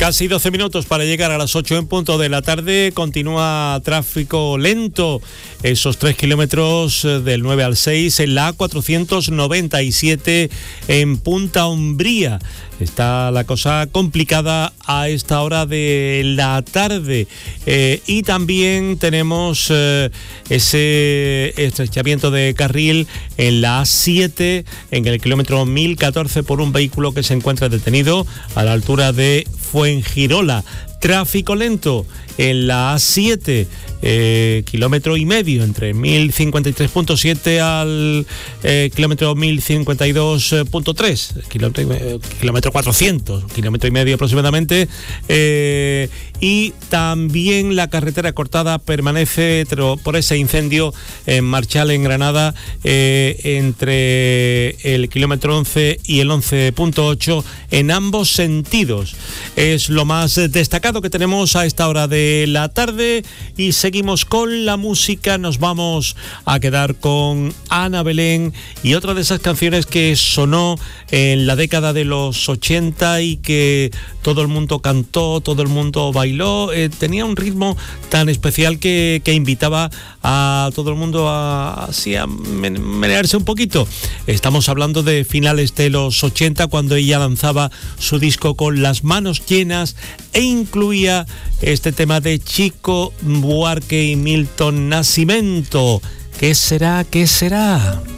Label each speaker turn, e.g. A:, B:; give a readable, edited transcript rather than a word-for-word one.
A: Casi 12 minutos para llegar a las 8 en punto de la tarde. Continúa tráfico lento. Esos 3 kilómetros del 9 al 6 en la A497 en Punta Umbría. Está la cosa complicada a esta hora de la tarde. Y también tenemos ese estrechamiento de carril en la A7, en el kilómetro 1014, por un vehículo que se encuentra detenido a la altura de Fuengirola. Tráfico lento en la A7, kilómetro y medio, entre 1053.7 al kilómetro 1052.3, kilómetro 400, kilómetro y medio aproximadamente. Y también la carretera cortada permanece por ese incendio en Marchal, en Granada, entre el kilómetro 11 y el 11.8 en ambos sentidos. Es lo más destacado que tenemos a esta hora de la tarde, y seguimos con la música. Nos vamos a quedar con Ana Belén y otra de esas canciones que sonó en la década de los 80 y que todo el mundo cantó, todo el mundo bailó. Tenía un ritmo tan especial que invitaba a todo el mundo a menearse un poquito. Estamos hablando de finales de los 80, cuando ella lanzaba su disco Con las manos llenas, e incluía este tema de Chico Buarque y Milton Nascimento. ¿Qué será? ¿Qué será?